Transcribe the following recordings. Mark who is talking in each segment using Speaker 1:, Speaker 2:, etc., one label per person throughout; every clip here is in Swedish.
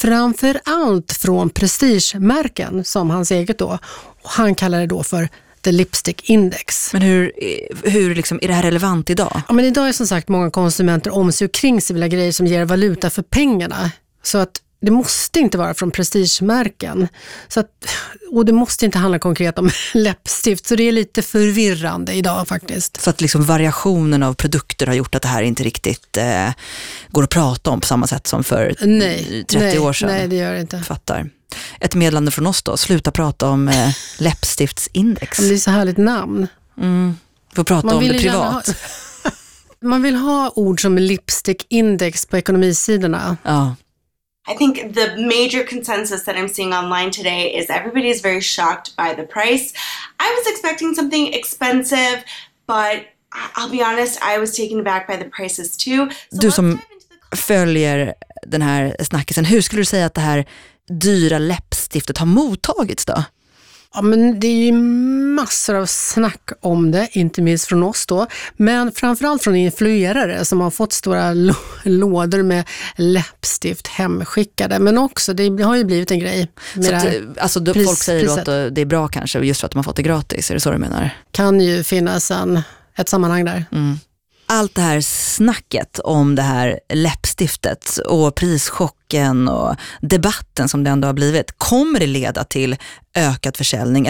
Speaker 1: framför allt från prestigemärken som hans eget då. Och han kallar det då för The Lipstick Index.
Speaker 2: Men hur liksom, är det här relevant idag?
Speaker 1: Ja, men idag är som sagt många konsumenter om sig och kring sig vilja grejer som ger valuta för pengarna. Så att det måste inte vara från prestigemärken. Och det måste inte handla konkret om läppstift. Så det är lite förvirrande idag faktiskt.
Speaker 2: Så att liksom variationen av produkter har gjort att det här inte riktigt går att prata om på samma sätt som för 30 år sedan.
Speaker 1: Nej, det gör det inte.
Speaker 2: Fattar. Ett meddelande från oss då. Sluta prata om läppstiftsindex.
Speaker 1: Det är så härligt namn.
Speaker 2: Får prata om det privat.
Speaker 1: Man vill ha ord som lipstick index på ekonomisidorna.
Speaker 2: Ja.
Speaker 3: I think the major consensus that I'm seeing online today is everybody is very shocked by the price. I was expecting something expensive, but I'll be honest, I was taken aback by the prices too. So
Speaker 2: du som följer den här snackisen, hur skulle du säga att det här dyra läppstiftet har mottagits då?
Speaker 1: Ja, men det är ju massor av snack om det, inte minst från oss då. Men framförallt från influerare som har fått stora lådor med läppstift hemskickade. Men också, det har ju blivit en grej. Med
Speaker 2: så att, alltså, folk säger då att det är bra kanske just för att de har fått det gratis, är det så du menar?
Speaker 1: Kan ju finnas ett sammanhang där.
Speaker 2: Allt det här snacket om det här läppstiftet och prischocken och debatten som det ändå har blivit, kommer det leda till ökad försäljning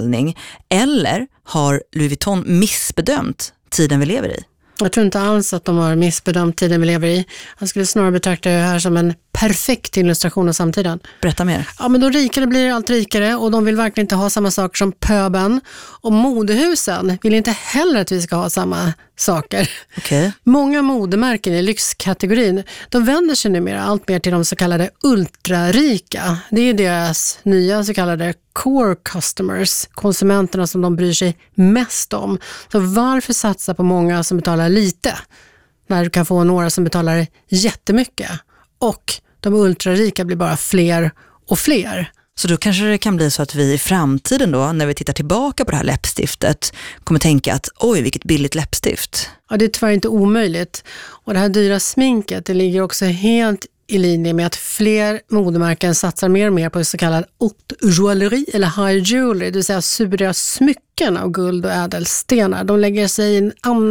Speaker 2: eller har Louis Vuitton missbedömt tiden vi lever i?
Speaker 1: Jag tror inte alls att de har missbedömt tiden vi lever i. Jag skulle snarare betrakta det här som en perfekt illustration av samtiden.
Speaker 2: Berätta mer.
Speaker 1: Ja, men de rikare blir allt rikare och de vill verkligen inte ha samma saker som pöben. Och modehusen vill inte heller att vi ska ha samma saker.
Speaker 2: Okay.
Speaker 1: Många modemärken i lyxkategorin, de vänder sig numera allt mer till de så kallade ultrarika. Det är deras nya så kallade core customers, konsumenterna som de bryr sig mest om. Så varför satsa på många som betalar lite när du kan få några som betalar jättemycket? Och de ultrarika blir bara fler och fler.
Speaker 2: Så då kanske det kan bli så att vi i framtiden då, när vi tittar tillbaka på det här läppstiftet, kommer tänka att oj, vilket billigt läppstift.
Speaker 1: Ja, det är tyvärr inte omöjligt. Och det här dyra sminket, det ligger också helt i linje med att fler modemärken satsar mer och mer på så kallad haute joaillerie eller high jewelry, det vill säga sura smycken av guld och ädelstenar. De lägger sig i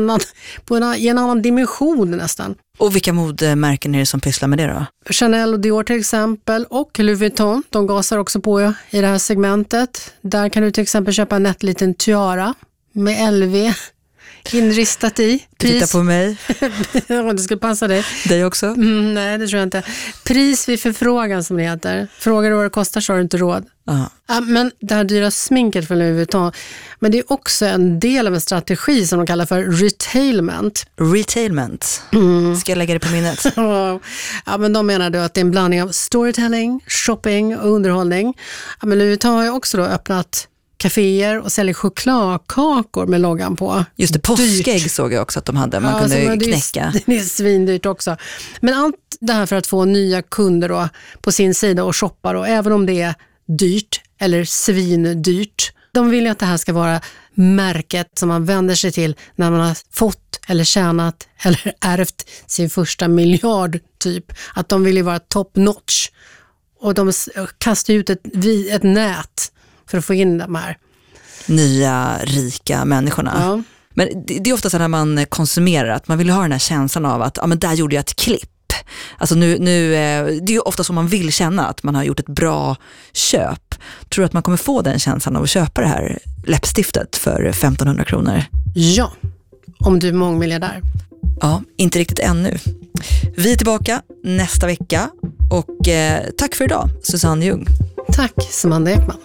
Speaker 1: en annan dimension nästan.
Speaker 2: Och vilka modemärken är det som pysslar med det då?
Speaker 1: Chanel och Dior till exempel och Louis Vuitton, de gasar också på i det här segmentet. Där kan du till exempel köpa en nätt liten tiara med LV inristat i.
Speaker 2: Titta på mig.
Speaker 1: Ja, det skulle passa dig.
Speaker 2: Dig också?
Speaker 1: Nej, det tror jag inte. Pris vid förfrågan som det heter. Frågar du vad det kostar så har du inte råd. Ja, men det här dyra sminket för Louis Vuitton, men det är också en del av en strategi som de kallar för retailment.
Speaker 2: Retailment? Ska jag lägga det på minnet?
Speaker 1: Ja, men de menar då att det är en blandning av storytelling, shopping och underhållning. Ja, men Louis Vuitton har ju också då öppnat kaféer och säljer chokladkakor med loggan på.
Speaker 2: Just det, påskägg såg jag också att de hade. Man kunde knäcka.
Speaker 1: Det är svindyrt också. Men allt det här för att få nya kunder då på sin sida och shoppa då, även om det är dyrt eller svindyrt. De vill ju att det här ska vara märket som man vänder sig till när man har fått eller tjänat eller ärvt sin första miljard typ. Att de vill ju vara top notch. Och de kastar ut ett nät för att få in de här
Speaker 2: nya ju människorna.
Speaker 1: Ja.
Speaker 2: Men det är ofta så när man konsumerar att man vill ha den här känslan av att men där gjorde jag ett klipp. Alltså nu det är ju ofta så man vill känna att man har gjort ett bra köp. Tror du att man kommer få den känslan av att köpa det här läppstiftet för 1500 kronor?
Speaker 1: Ja, om du är mångmiljardär.
Speaker 2: Ja, inte riktigt ännu. Vi är tillbaka nästa vecka och tack för idag, Susanne Ljung.
Speaker 1: Tack, Samanda Ekman.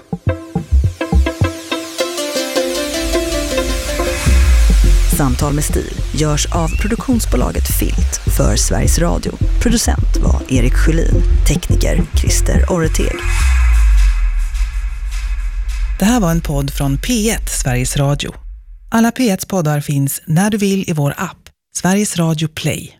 Speaker 2: Samtal med stil görs av produktionsbolaget Filt för Sveriges Radio. Producent var Erik Sjölin, tekniker Christer Orreteg.
Speaker 4: Det här var en podd från P1, Sveriges Radio. Alla P1s poddar finns när du vill i vår app, Sveriges Radio Play.